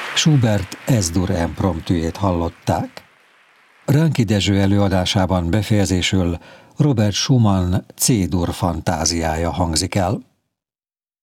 Schubert S-dur impromptujét hallották. Ránki Dezső előadásában befejezésül Robert Schumann C-dur fantáziája hangzik el.